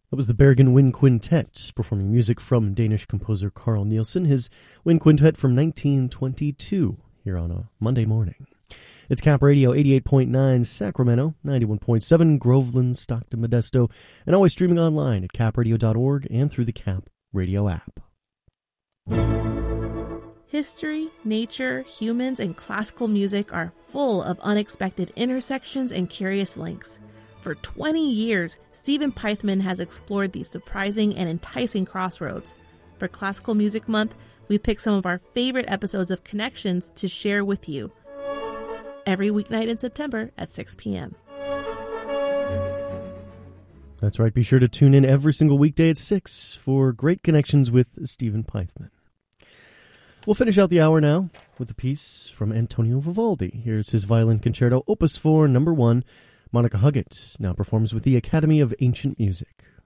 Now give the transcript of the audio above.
That was the Bergen Wind Quintet, performing music from Danish composer Carl Nielsen, his Wind Quintet from 1922, here on a Monday morning. It's Cap Radio 88.9 Sacramento, 91.7 Groveland, Stockton, Modesto, and always streaming online at capradio.org and through the Cap Radio app. History, nature, humans, and classical music are full of unexpected intersections and curious links. For 20 years, Stephen Pythman has explored these surprising and enticing crossroads. For Classical Music Month, we picked some of our favorite episodes of Connections to share with you. Every weeknight in September at 6 p.m. That's right. Be sure to tune in every single weekday at 6 for great connections with Stephen Pythman. We'll finish out the hour now with a piece from Antonio Vivaldi. Here's his Violin Concerto, Opus 4, Number 1. Monica Huggett now performs with the Academy of Ancient Music.